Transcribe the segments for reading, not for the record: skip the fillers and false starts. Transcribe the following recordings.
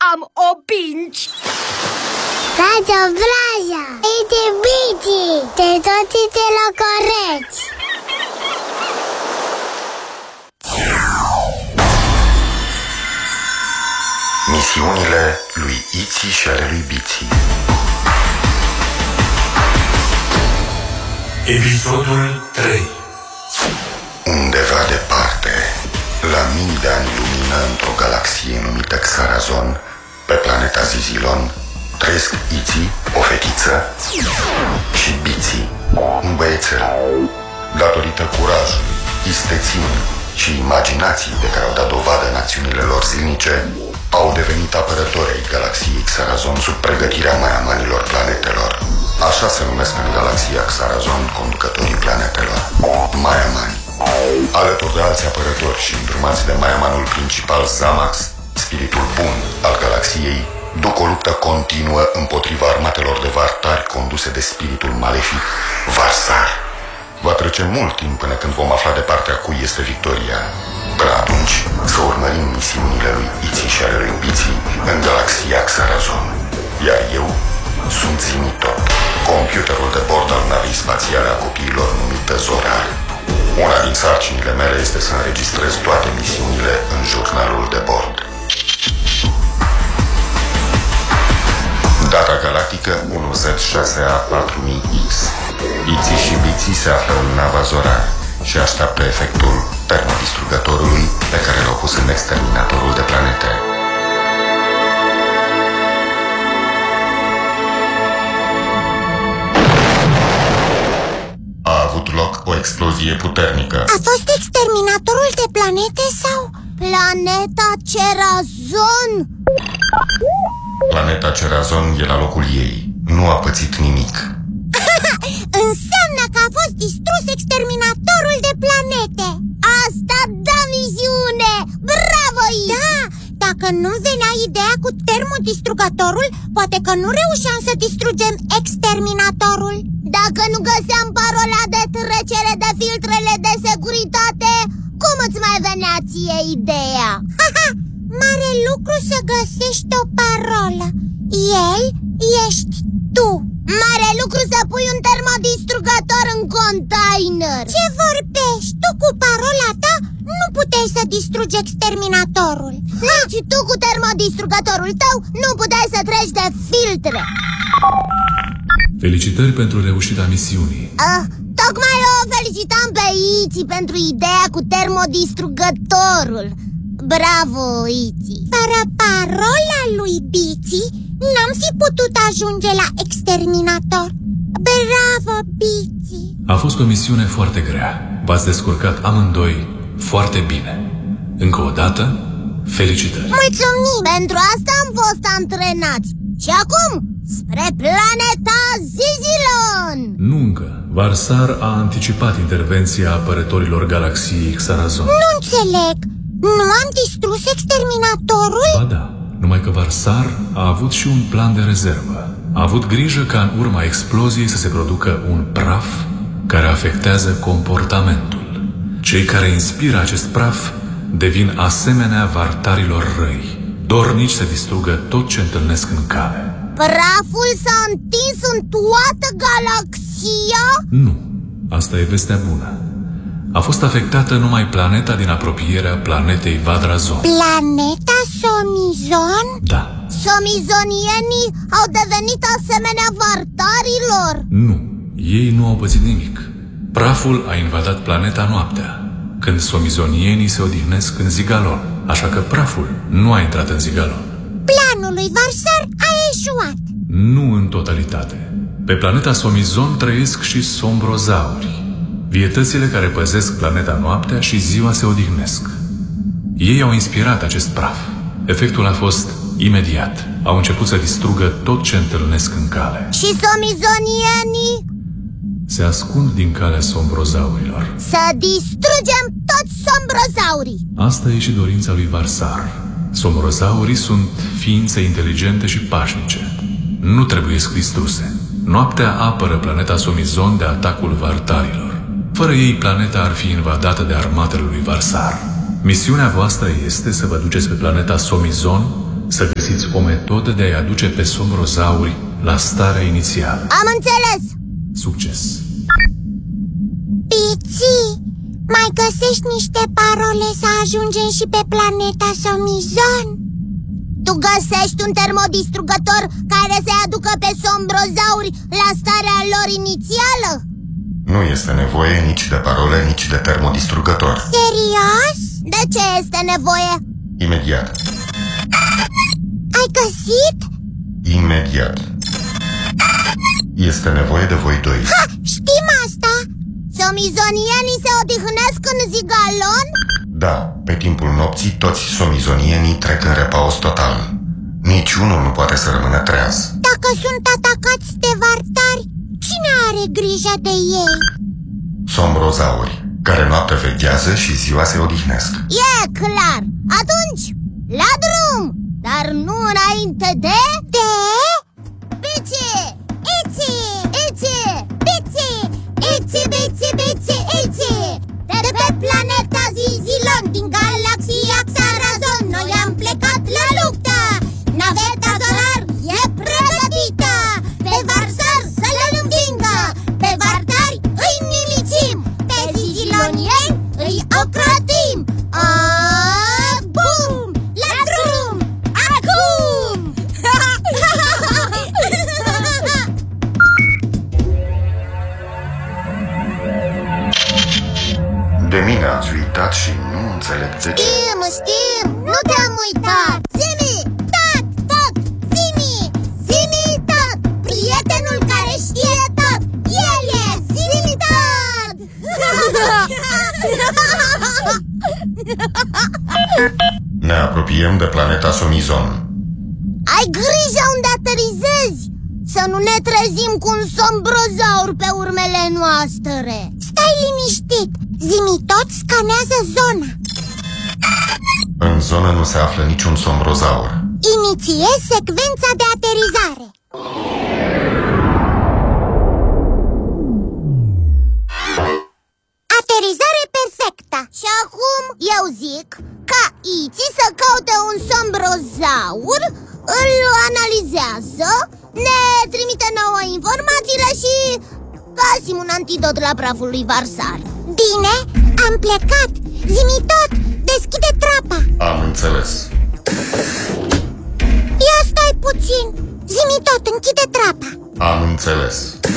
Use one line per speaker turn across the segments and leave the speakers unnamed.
am opinci!
Radio Vraja, iti bici, de toți te locoreți.
Misiunile lui Iți și ale lui Bici.
Episodul 3.
Undeva departe, la mii de ani lumină, într-o galaxie numită Xarazon, pe planeta Zizilon, trăiesc Iți, o fetiță, și Bici, un băiețel. Datorită curajului, isteții și imaginației de care au dat dovadă în acțiunile lor zilnice, au devenit apărători ai galaxiei Xarazon sub pregătirea maiamanilor planetelor. Așa se numesc în galaxia Xarazon conducătorii planetelor, maiamani. Alături de alți apărători și îndrumați de maiamanul principal Zamax, spiritul bun al galaxiei, duc o luptă continuă împotriva armatelor de vartari conduse de spiritul malefic Varsar. Va trece mult timp până când vom afla de partea cui este victoria. Până atunci, să urmărim misiunile lui Iți și ale lui Bici în galaxia Xarazon. Iar eu sunt Zimitot, computerul de bord al navei spațiale a copiilor numită Zorar. Una din sarcinile mele este să înregistrez toate misiunile în jurnalul de bord. Data galactică 1Z6A4000X. Iți și Bici se află în nava Zorar și așteaptă efectul termodistrugătorului pe care l-au pus în exterminatorul de planete. A avut loc o explozie puternică.
A fost exterminatorul de planete sau planeta Cerazon?
Planeta Cerazon e la locul ei. Nu a pățit nimic.
Înseamnă că a fost distrus exterminatorul de planete. Asta da viziune! Bravo, Iți! Da, dacă nu-mi venea ideea cu termodistrugătorul, poate că nu reușeam să distrugem exterminatorul. Dacă nu găseam parola de trecere de filtrele de securitate, cum îți mai venea ție ideea? Mare lucru să găsești o parolă. El ești tu. Mare lucru să pui un termodistrugător în container. Ce vorbești? Tu cu parola ta nu puteai să distrugi exterminatorul. Nici tu cu termodistrugătorul tău nu puteai să treci de filtre.
Felicitări pentru reușita misiunii.
Tocmai o felicitam pe Iți pentru ideea cu termodistrugătorul. Bravo, Iți! Fără parola lui Bici, n-am fi putut ajunge la exterminator. Bravo, Bici!
A fost o misiune foarte grea. V-ați descurcat amândoi foarte bine. Încă o dată, felicitări!
Mulțumim! Pentru asta am fost antrenați. Și acum, spre planeta Zizilon!
Nu încă. Varsar a anticipat intervenția apărătorilor galaxiei Xarazon.
Nu înțeleg! Nu am distrus exterminatorul?
Ba da, numai că Varsar a avut și un plan de rezervă. A avut grijă ca în urma exploziei să se producă un praf care afectează comportamentul. Cei care inspiră acest praf devin asemenea vartarilor răi, dornici să distrugă tot ce întâlnesc în cale.
Praful s-a întins în toată galaxia?
Nu, asta e vestea bună. A fost afectată numai planeta din apropierea planetei Vadrazon.
Planeta Somizon?
Da.
Somizonienii au devenit asemenea vartarilor?
Nu, ei nu au pățit nimic. Praful a invadat planeta noaptea, când somizonienii se odihnesc în Zigalon. Așa că praful nu a intrat în Zigalon.
Planul lui Varsar a eșuat.
Nu în totalitate. Pe planeta Somizon trăiesc și sombrozauri, vietățile care păzesc planeta noaptea și ziua se odihnesc. Ei au inspirat acest praf. Efectul a fost imediat. Au început să distrugă tot ce întâlnesc în cale.
Și somizonienii?
Se ascund din calea sombrozaurilor.
Să distrugem toți sombrozaurii!
Asta e și dorința lui Varsar. Sombrozaurii sunt ființe inteligente și pașnice. Nu trebuie distruse. Noaptea apără planeta Somizon de atacul vartarilor. Fără ei, planeta ar fi invadată de armatele lui Varsar. Misiunea voastră este să vă duceți pe planeta Somizon să găsiți o metodă de a-i aduce pe sombrozauri la starea inițială.
Am înțeles!
Succes!
Pici, mai găsești niște parole să ajungem și pe planeta Somizon? Tu găsești un termodistrugător care să-i aducă pe sombrozauri la starea lor inițială?
Nu este nevoie nici de parole, nici de termodistrugător.
Serios? De ce este nevoie?
Imediat.
Ai găsit?
Imediat. Este nevoie de voi doi.
Ha! Știm asta! Somizonienii se odihnesc în Zigalon?
Da, pe timpul nopții toți somizonienii trec în repaus total. Niciunul nu poate să rămână treaz.
Dacă sunt atacați de vartari, cine are grijă de ei?
Sombrozauri, care noaptea veghează și ziua se odihnesc.
E clar! Atunci, la drum! Dar nu înainte de... Bici! Ici! Ici! Bici! Ici, bici, bici, ici! De pe planeta Zizilon, din galaxia Xarazon, noi am plecat la luptă! Naveta solar e pregătită! Pe Varsar să le învingă! Pe vartari îi nimicim! Pe zizilonieni îi ocrotim! Bum! La drum! Acum!
De mine ați uitat și nu înțeleg de ce.
Știm! Nu te-am uitat! Zimi! Tot! Zimi! Zimi tot! Prietenul care știe tot! El e Zimi tot!
Ne apropiem de planeta Somizon.
Ai grijă unde aterizezi! Să nu ne trezim cu un sombrozaur pe urmele noastre! Stai liniștit! Zimi tot scanează zona.
În zonă nu se află niciun sombrozaur.
Inițiez secvența de aterizare. Aterizare perfectă. Și acum eu zic ca Iți să caute un sombrozaur, îl analizează, ne trimite nouă informațiile și găsim un antidot la praful lui Varsar. Bine, am plecat. Zimi tot, deschide trapa.
Am înțeles.
Ia stai puțin. Zimi tot, închide trapa.
Am înțeles.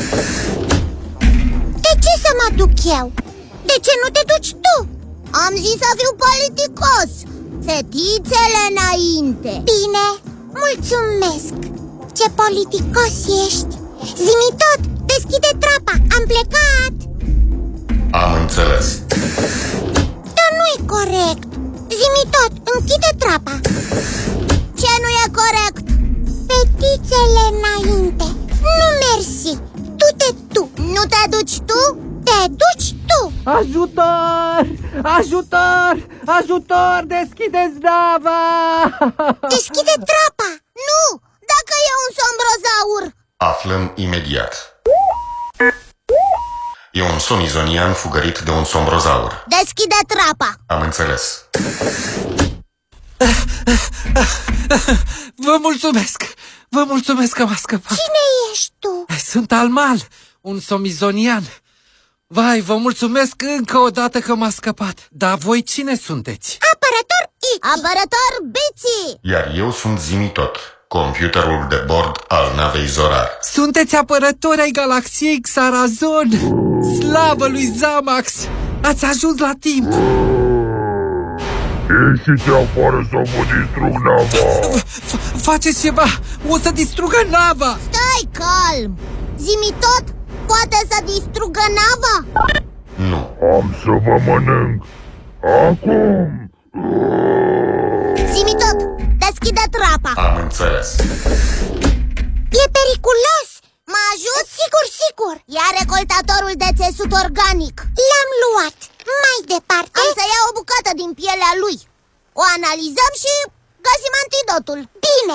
De ce să mă duc eu? De ce nu te duci tu? Am zis să fiu politicos. Fetițele înainte. Bine, mulțumesc. Ce politicos ești. Zimi tot, deschide trapa. Am plecat.
Am înțeles.
Dar nu-i corect. Zimi tot, închide trapa. Ce nu e corect? Fetițele înainte. Nu mersi. Du-te tu. Nu te duci tu? Te duci tu.
Ajutor! Ajutor! Ajutor! Deschideți nava!
Deschide trapa. Nu, dacă e un sombrozaur.
Aflăm imediat. E un somizonian fugărit de un sombrozaur.
Deschide trapa.
Am înțeles.
Vă mulțumesc! Vă mulțumesc că m-a scăpat.
Cine ești tu?
Sunt Almal, un somizonian. Vai, vă mulțumesc încă o dată că m-a scăpat. Dar voi cine sunteți?
Apărător Ichi. Apărător Bici.
Iar eu sunt Zimi tot, computerul de bord al navei Zorar.
Sunteți apărători ai galaxiei Xarazon. Slavă lui Zamax! Ați ajuns la timp.
Ieșiți afară să vă distrug nava!
Faceți ceva! O să distrugă nava!
Stai calm. Zimi tot poate să distrugă nava?
Nu.
Am să vă mănânc! Acum!
Zimi tot, deschide trapa.
Am înțeles.
E periculos. Mă ajut? Sigur. Ia recoltatorul de țesut organic. L-am luat. Mai departe am să iau o bucată din pielea lui. O analizăm și găsim antidotul. Bine.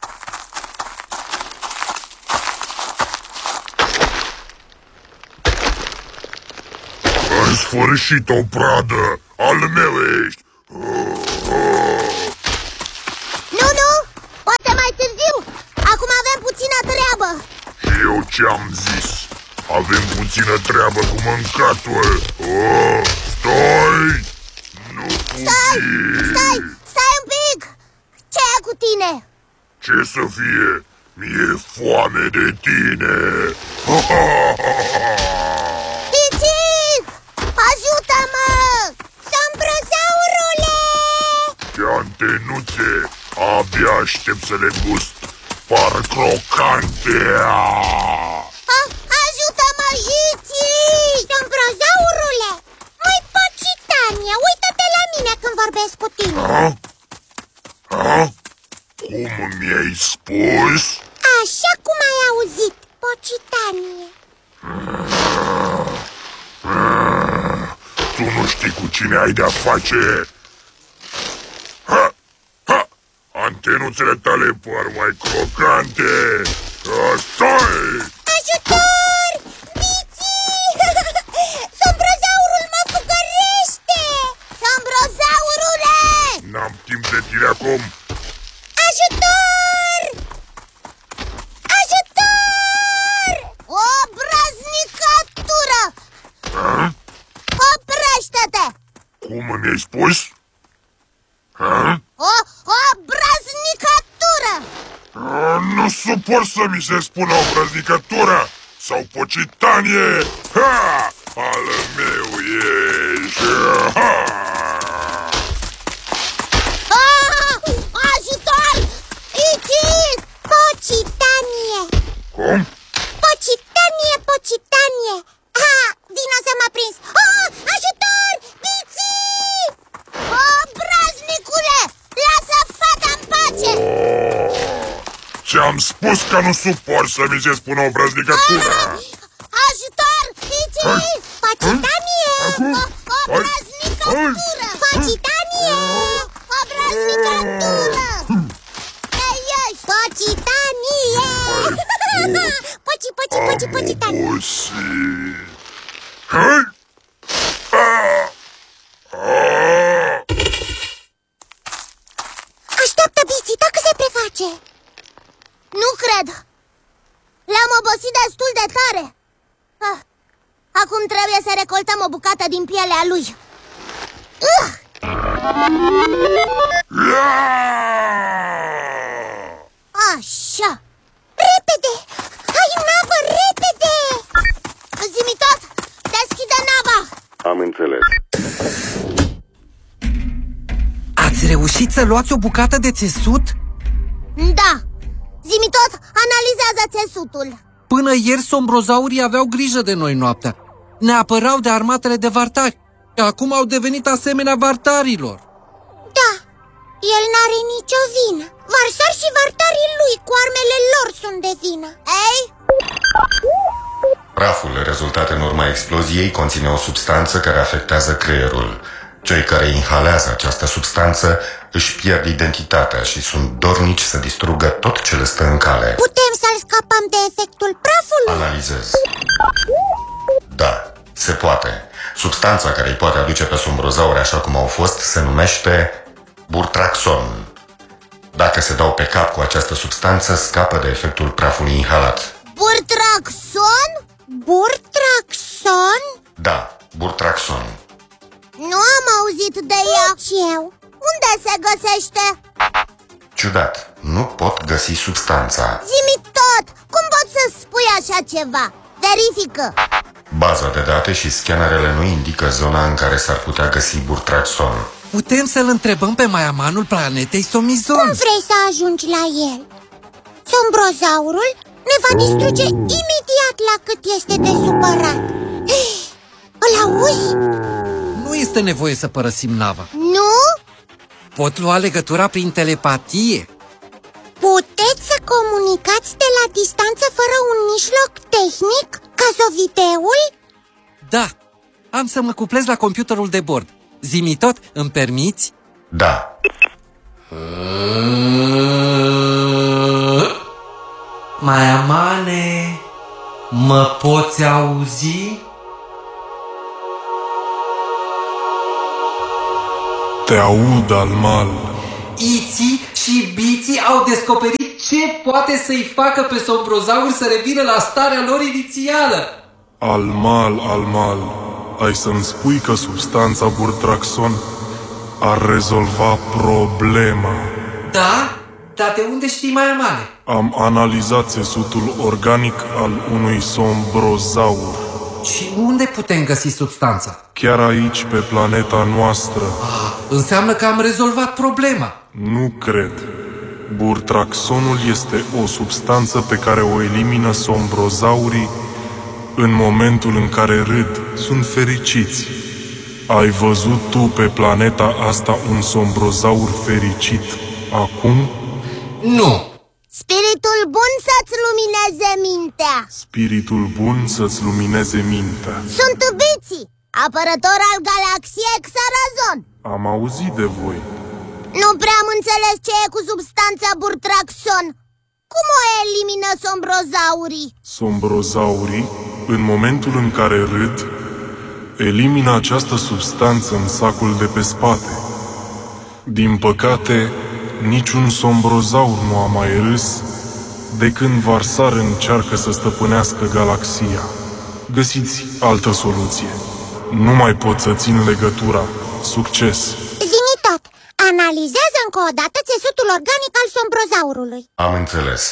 În sfârșit o pradă! Al meu ești!
Nu,
ce-am zis. Avem puțină treabă cu mâncatul. Stai! Nu
Stai un pic! Ce e cu tine?
Ce să fie? Mi-e foame de tine!
Pitic! Ajută-mă! Sombrozaurule!
Ce antenuțe! Abia aștept să le gust! Par crocante!
Ajută-mă, Iti! Sombrozaurule! Măi, Pocitanie, uită-te la mine când vorbesc cu tine!
Cum mi-ai spus?
Așa cum ai auzit, Pocitanie.
Tu nu știi cu cine ai de-a face. Antenuțele tale par mai crocante. Stai!
Ajutor! Bici! Sombrozaurul mă fugărește! Sombrozaurule!
N-am timp de tine acum.
Ajutor! Ajutor! O braznicatură! Oprește-te!
Cum mi-ai spus?
O braznicatură!
Nu suport să mi se spună o brăznicătură sau pocitanie. Al meu ești.
Ajutor! Iti! Pocitanie!
Cum?
Pocitanie! Vino să m-a prins! Ajutor! Bici! Braznicule! Lasă fata în pace!
Ți-am spus că nu suport să mi se spună o brăznicătură.
Ajutor! Bici! Pocitanie! O braznicătură! Pocitanie! O braznicătură! Pocitanie! Pocitanie! Așteaptă, Bici, dacă se preface. Nu cred. L-am obosit destul de tare. Acum trebuie să recoltăm o bucată din pielea lui. Așa. Repede! Hai în navă, repede! Zi-mi tot! Deschide nava!
Am înțeles.
Ați reușit să luați o bucată de țesut?
Da! Zi-mi tot, analizează țesutul.
Până ieri sombrozaurii aveau grijă de noi noaptea. Ne apărau de armatele de vartari. Acum au devenit asemenea vartarilor.
Da, el n-are nicio vină. Varsar și vartarii lui cu armele lor sunt de vină. Ei?
Praful rezultat în urma exploziei conține o substanță care afectează creierul. Cei care inhalează această substanță își pierd identitatea și sunt dornici să distrugă tot ce le stă în cale.
Putem să-l scapăm de efectul prafului?
Analizez. Da, se poate. Substanța care îi poate aduce pe sombrozauri așa cum au fost se numește burtraxon. Dacă se dau pe cap cu această substanță, scapă de efectul prafului inhalat.
Burtraxon? Burtraxon?
Da, burtraxon.
Nu am auzit de ea. Eu. Unde se găsește?
Ciudat, nu pot găsi substanța.
Zi-mi tot! Cum poți să spui așa ceva? Verifică!
Baza de date și scanerele nu indică zona în care s-ar putea găsi burtraxon.
Putem să-l întrebăm pe maiamanul planetei Somizon.
Cum vrei să ajungi la el? Sombrozaurul ne va distruge imediat la cât este de supărat. Îl auzi?
Nu este nevoie să părăsim nava.
Nu?
Pot lua legătura prin telepatie.
Puteți să comunicați de la distanță fără un mijloc tehnic? Cazovideul?
Da, am să mă cuplez la computerul de bord. Zi-mi tot, îmi permiți?
Da.
Maiamane, mă poți auzi?
Te aud, Almal.
Iții și Biții au descoperit ce poate să-i facă pe Sombrozaur să revină la starea lor inițială?
Almal, ai să-mi spui că substanța Burtraxon ar rezolva problema.
Da? Dar de unde știi mai amale?
Am analizat țesutul organic al unui Sombrozaur.
Și unde putem găsi substanța?
Chiar aici, pe planeta noastră.
Înseamnă că am rezolvat problema.
Nu cred. Burtraxonul este o substanță pe care o elimină Sombrozaurii în momentul în care râd. Sunt fericiți. Ai văzut tu pe planeta asta un Sombrozaur fericit acum?
Nu.
Spiritul bun să-ți lumineze mintea.
Spiritul bun să-ți lumineze mintea.
Sunt Biții, apărător al galaxiei Xarazon.
Am auzit de voi.
Nu prea am înțeles ce e cu substanța Burtraxon. Cum o elimină Sombrozaurii?
Sombrozaurii, în momentul în care râd, elimină această substanță în sacul de pe spate. Din păcate, niciun Sombrozaur nu a mai râs de când Varsar încearcă să stăpânească galaxia. Găsiți altă soluție. Nu mai pot să țin legătura. Succes!
Zi-mi tot! Analizează încă o dată țesutul organic al Sombrozaurului.
Am înțeles.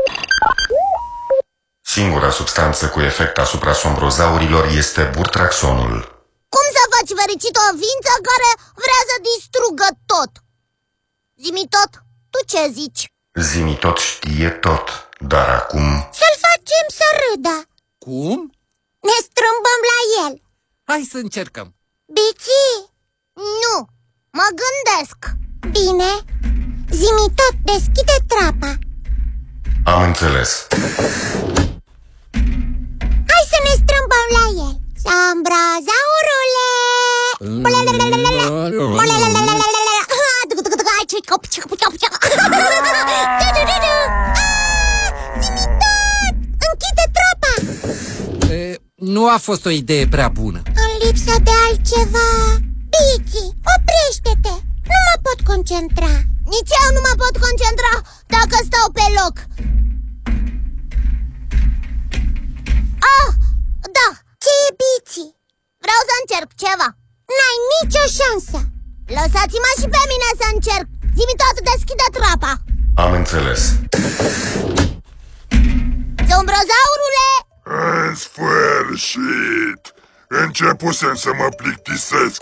Singura substanță cu efect asupra sombrozaurilor este Burtraxonul.
Cum să faci fericit o ființă care vrea să distrugă tot? Zi-mi tot, tu ce zici?
Zi-mi tot știe tot, dar acum...
Să-l facem să râdă.
Cum?
Ne strâmbăm la el.
Hai să încercăm.
Bici? Nu, mă gândesc. Bine, zi-mi tot, deschide trapa.
Am înțeles.
Hai să ne strâmbăm la el. Sombrozaurule! Închide trapa!
Nu a fost o idee prea bună.
În lipsă de altceva. Bici, oprește-te! Nu mă pot concentra. Nici eu nu mă pot concentra dacă stau pe loc. Ah, da! Ce e, Bici? Vreau să încerc ceva. N-ai nicio șansă. Lăsați-mă și pe mine să încerc. Zi-mi tot, deschide trapa.
Am înțeles.
Sombrozaurule!
În sfârșit! Începusem să mă plictisesc.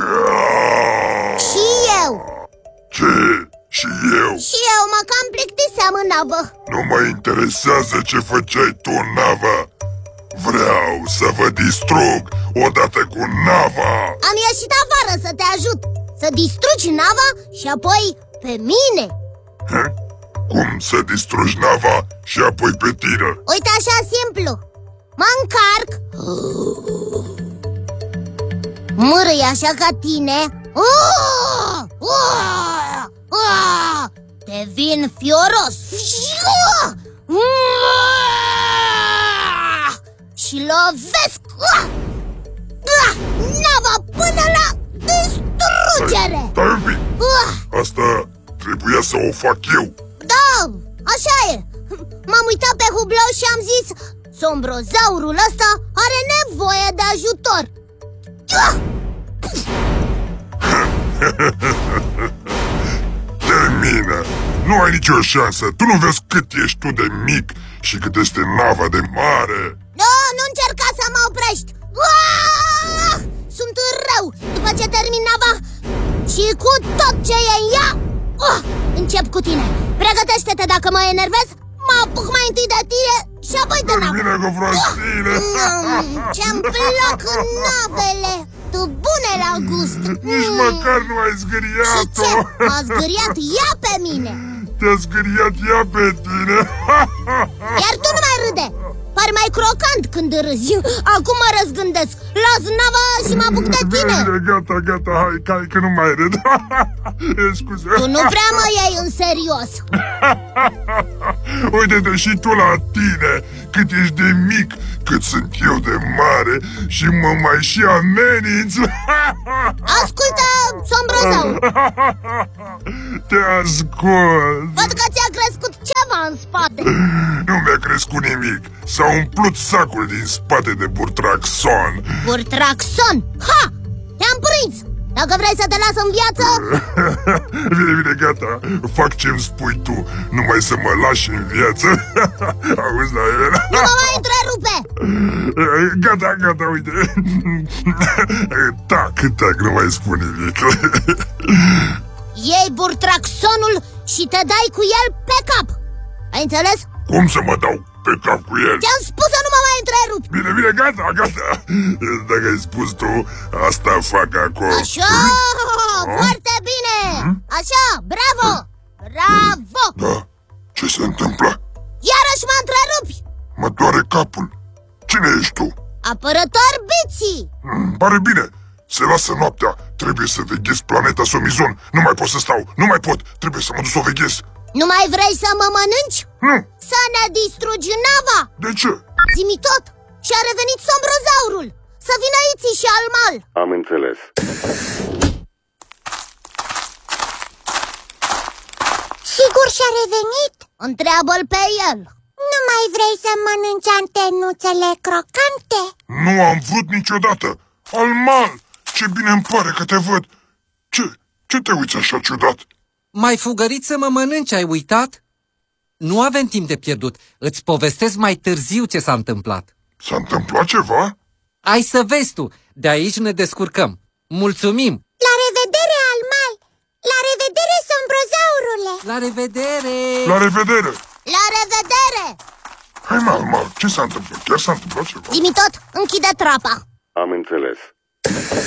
Și eu.
Ce? Și eu?
Și eu mă cam plictiseam în navă.
Nu mă interesează ce făceai tu în navă. Vreau să vă distrug odată cu nava.
Am ieșit afară să te ajut. Să distrugi nava și apoi pe mine.
Cum să distrugi nava și apoi pe tine?
Uite, așa simplu. Mă încarc, mărâi așa ca tine, devin fioros și lovesc nava până la distrugere.
Stai un pic. Asta trebuia să o fac eu.
Da, așa e. M-am uitat pe hublou și am zis: Sombrozaurul ăsta are nevoie de ajutor.
Termină. Nu ai nicio șansă. Tu nu vezi cât ești tu de mic și cât este nava de mare.
Nu încerca să mă oprești. Sunt rău. După ce termin nava și cu tot ce e în ea, încep cu tine. Pregătește-te dacă mă enervez. Mă apuc mai întâi de tine și apoi de navă.
Termină cu prostine.
Ce-mi plac navele. Tu bune la gust.
Nici măcar nu ai
Și
zgâriat-o.
ce? M-a zgâriat ea pe mine.
Te-a zgâriat ea pe tine.
Iar tu nu mai râde. Pari mai crocant când râzi. Acum mă răzgândesc. Las nava și mă apuc de tine.
Bine, gata, hai că nu mai râd. Scuze.
Tu nu prea mă iei în serios.
Uite-te și tu la tine, cât ești de mic, cât sunt eu de mare și mă mai și ameninți.
Ascultă, Sombrozaur,
Te ascult.
văd că ți-a crescut ceva în spate.
Nu mi-a crescut nimic. S-a umplut sacul din spate de burtraxon.
Burtraxon? Ha! Te-am prins! Dacă vrei să te las în viață...
Bine, gata. Fac ce-mi spui tu. Numai să mă lași în viață. Auzi, la el?
Nu mă mai întrerupe!
Gata, uite. Tac, nu mai spun nimic.
Iei burtraxonul și te dai cu el pe cap. Ai înțeles?
Cum să mă dau pe cap cu el?
Ți-am spus să nu mă mai întrerupi.
Bine, gata. Dacă ai spus tu, asta fac acum.
Așa, foarte bine. Așa, bravo.
Da, ce se întâmplă?
Iarăși mă întrerupi.
Mă doare capul. Cine ești tu?
Apărător Biții.
Pare bine. Se lasă noaptea. Trebuie să veghez planeta Somizon. Nu mai pot să stau. Nu mai pot. Trebuie să mă duc să o veghez.
Nu mai vrei să mă mănânci?
Nu.
Să ne distrugi nava.
De ce?
Zi-mi tot. Și-a revenit sombrozaurul. Să vină Iții și Almal.
Am înțeles.
Sigur și-a revenit? Întreabă-l pe el. Nu mai vrei să mănânci antenuțele crocante?
Nu am vrut niciodată. Almal, ce bine îmi pare că te văd. Ce te uiți așa ciudat?
Mai fugărit să mă mănânci, ai uitat? Nu avem timp de pierdut. Îți povestesc mai târziu ce s-a întâmplat.
S-a întâmplat ceva?
Ai să vezi tu. De aici ne descurcăm. Mulțumim!
La revedere, Almal! La revedere, sombrozaurule!
La revedere!
La revedere!
La revedere!
Hai, Almal, ce s-a întâmplat? Chiar s-a întâmplat ceva?
Zi-mi tot, închide trapa.
Am înțeles.